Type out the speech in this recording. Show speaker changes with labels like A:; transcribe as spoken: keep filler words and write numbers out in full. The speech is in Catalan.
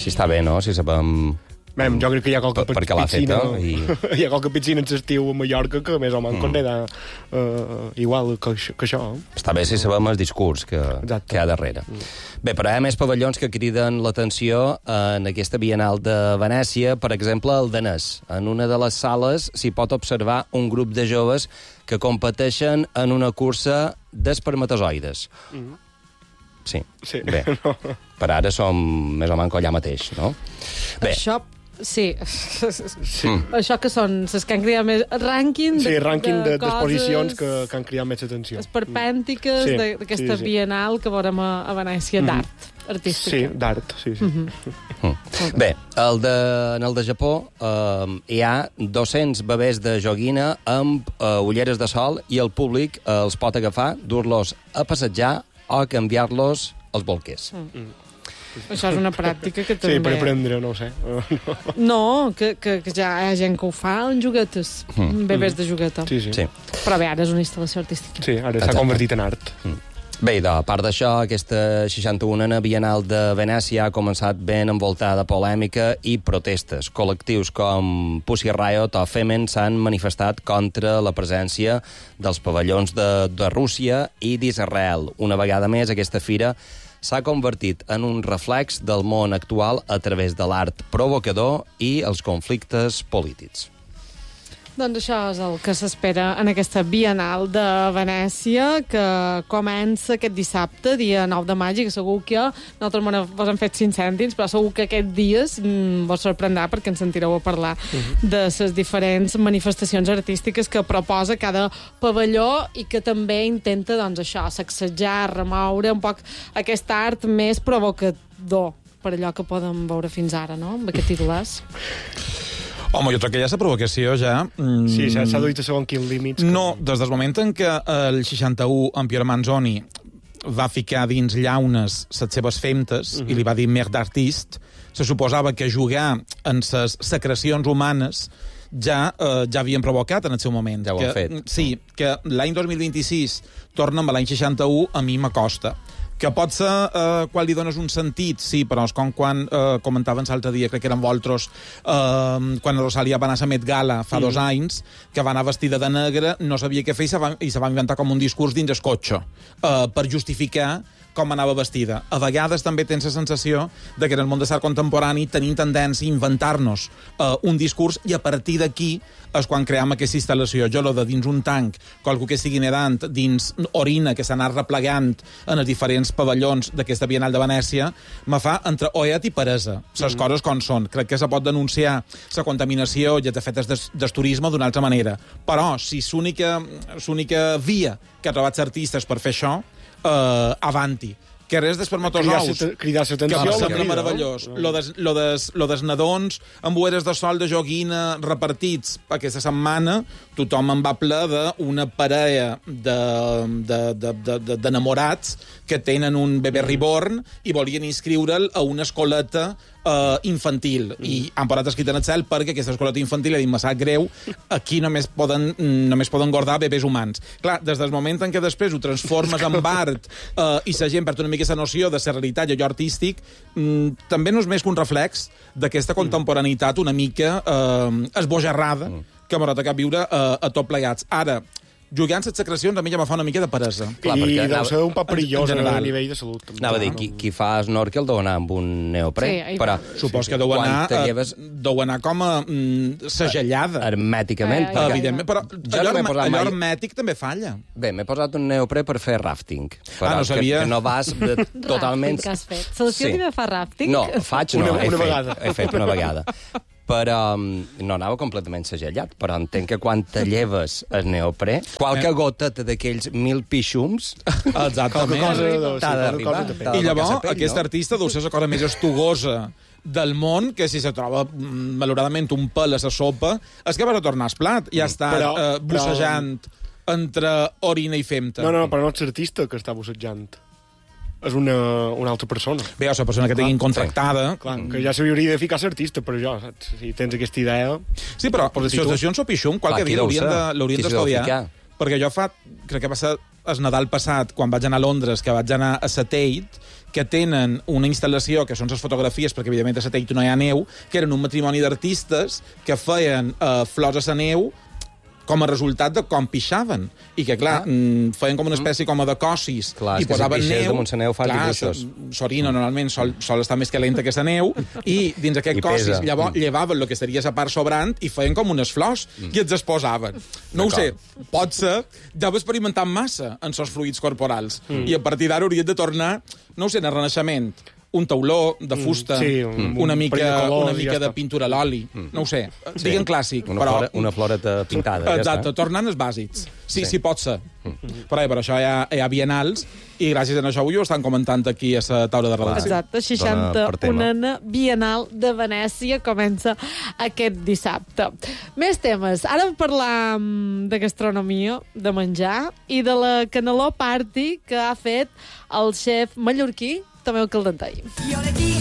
A: Si està bé, no? Si sabem...
B: Mem, jo crec que hi ha qualque
A: perquè l'ha feta i...
B: hi ha qualque piscina en l'estiu a Mallorca que més o menys mm. condena uh, igual que, que això.
A: Està bé si sabem el discurs que, que hi ha darrere. Mm. Bé, però hi ha més pavellons que criden l'atenció en aquesta Bienal de Venècia. Per exemple, el danès. En una de les sales s'hi pot observar un grup de joves que competeixen en una cursa d'espermatozoides. Mm. Sí,
B: sí.
A: Bé. No. Per ara som més o menys allà mateix, no?
C: Bé. Això... Sí. sí. Això que són les que han cridat més... Rànquing de,
B: sí, rànquing de, de
C: d'exposicions
B: que, que han cridat més atenció.
C: Esperpèntiques sí, d'aquesta sí, sí. Bienal que veurem a, a Venècia, mm. d'art artístic.
B: Sí, d'art, sí, sí. Mm-hmm.
A: Mm. Bé, el de, en el de Japó eh, hi ha dos-cents bebès de joguina amb eh, ulleres de sol i el públic eh, els pot agafar, dur-los a passejar o canviar-los als bolquers.
C: Mm. Això és una pràctica que també...
B: Sí, per aprendre, no ho sé.
C: No, que, que, que ja hi ha gent que ho fa en juguetes, mm. bebès de jugueta.
B: Sí, sí,
A: sí.
C: Però bé, ara és una instal·lació artística.
B: Sí, ara s'ha convertit en art.
A: Mm. Bé, i a part d'això, aquesta seixanta-unena Bienal de Venècia ha començat ben envoltada de polèmica i protestes. Col·lectius com Pussy Riot o Femen s'han manifestat contra la presència dels pavellons de, de Rússia i d'Israel. Una vegada més, aquesta fira s'ha convertit en un reflex del món actual a través de l'art provocador i els conflictes polítics.
C: Doncs això és el que s'espera en aquesta Bienal de Venècia, que comença aquest dissabte, dia nou de maig, i que segur que nosaltres vos hem fet cinc cèntims, però segur que aquests dies mm, vos sorprendrà perquè ens sentireu a parlar uh-huh. de les diferents manifestacions artístiques que proposa cada pavelló i que també intenta, doncs, això, sacsejar, remoure un poc aquest art més provocador per allò que podem veure fins ara, no?, amb aquest titulars.
D: Home, jo crec que ja aquesta provocació ja... Mm,
B: sí, s'ha duit a segon quin límits.
D: No, des del moment en què el seixanta-u en Piero Manzoni va ficar dins llaunes les seves femtes uh-huh. i li va dir merde d'artist, se suposava que jugar en les secrecions humanes ja, eh, ja havien provocat en el seu moment.
A: Ja ho
D: que,
A: han fet.
D: Sí, que l'any dos mil vint-i-sis torna amb l'any seixanta-u, a mi m'acosta. Que pot ser eh, quan li dones un sentit, sí, però és com quan eh, comentaven l'altre dia, crec que eren vosaltres, eh, quan Rosalia va anar a la Met Gala fa mm. dos anys, que va anar vestida de negre, no sabia què fer i se va, i se va inventar com un discurs dins el cotxe, eh, per justificar com anava vestida. A vegades també tens la sensació de que en el món de l'art contemporani tenim tendència a inventar-nos uh, un discurs i a partir d'aquí és quan creem aquesta instal·lació. Jo, lo de dins un tanc, qualcú que estigui nedant dins orina que s'ha anat replegant en els diferents pavellons d'aquesta Bienal de Venècia, me fa entre oet i peresa. Les mm. coses com són. Crec que se pot denunciar la contaminació i els efectes des, del turisme d'una altra manera. Però si l'única l'única via que ha trobat els artistes per fer això, Uh, avanti. Que res d'espermatozous.
B: Cridar l'atenció.
D: Que em sembla meravellós. No. Lo, des, lo, des, lo des nadons amb ulleres de sol de joguina repartits aquesta setmana, tothom en va ple d'una parella d'enamorats de, de, de, que tenen un bebè reborn i volien inscriure'l a una escoleta uh, infantil. Mm. I han parat escrit en el cel perquè aquesta escoleta infantil ha dit, me sap greu, aquí només poden, només poden guardar bebès humans. Clar, des del moment en què després ho transformes en art uh, i la gent perd una mica aquesta noció de la realitat i allò artístic, mm, també no és més que un reflex d'aquesta contemporaneitat una mica uh, esbojarrada mm. que m'haurà de viure uh, a tot plegats. Ara, jugant les secrecions a mi ja me fa una mica de peresa.
B: Clar, I deu ser un poc perillós a nivell de salut. També.
A: Anava a dir, qui, qui fa snorkel deu anar amb un neoprè.
C: Sí,
A: però
D: supos
A: sí,
D: que deu anar,
A: lleves...
D: deu anar com a mm, segellada.
A: Hermèticament.
C: Ai, ai, ai,
D: evidentment, però allò, allò mai... hermètic també falla.
A: Bé, m'he posat un neoprè per fer rafting. Però
D: ah, no sabia.
A: Que, que no vas de, totalment...
C: Rafting que has fet. Selecció sí. de fer rafting?
A: No, faig no,
B: una,
A: he,
B: una
A: fet,
B: vegada.
A: he fet una vegada. Però no anava completament segellat, però entenc que quan te lleves el neoprè, qualque goteta d'aquells mil pixums
D: exactament
A: t'ha d'arribar.
D: I llavors, pell, aquesta no? artista deu ser la cosa més estugosa del món, que si se troba malauradament un pèl a la sopa, és que va retornar el plat i ha estat però, eh, bussejant però... entre orina i femta.
B: No, no, però no és l'artista que està bussejant. És una, una altra persona.
D: Bé, o la persona que tinguin contractada...
B: Sí. Clar, que ja s'hauria de ficar l'artista, però jo, saps? Si tens aquesta idea...
D: Sí, però si els deixons o pixum, qualque dia l'haurien d'estudiar. Perquè jo fa... Crec que va ser el Nadal passat, quan vaig anar a Londres, que vaig anar a la Tate, que tenen una instal·lació, que són les fotografies, perquè evidentment a Satèl·lit no hi ha neu, que eren un matrimoni d'artistes que feien eh, flors a la neu com a resultat de com pixaven. I que, clar, ah. feien com una espècie com de cossis
A: clar,
D: i posaven
A: si
D: neu.
A: Damunt la neu fas dibuixos.
D: S'orina, normalment, sol, sol estar més calenta que la neu, i dins aquest I cossis
A: pesa.
D: llavors mm. llevaven el que seria la part sobrant i feien com unes flors mm. i els exposaven. No ho sé, pot ser, deu experimentar massa en els fluids corporals. Mm. I a partir d'ara hauria de tornar, no ho sé, en el Renaixement, un tauló de fusta, mm, sí, un, una mica, de, colors, una mica ja de pintura a l'oli, mm. no ho sé, sí. diguem clàssic.
A: Una,
D: però...
A: flora, una floreta pintada.
D: Exacte,
A: ja
D: tornant als bàsics. Sí, sí, sí pot ser.
A: Mm.
D: Però per això hi ha, hi ha bienals, i gràcies a això avui ho estan comentant aquí a la taula de relació.
C: Exacte, seixanta-una Bienal de Venècia comença aquest dissabte. Més temes. Ara parlam de gastronomia, de menjar, i de la Caneló Party que ha fet el xef mallorquí Tomeu Caldentei.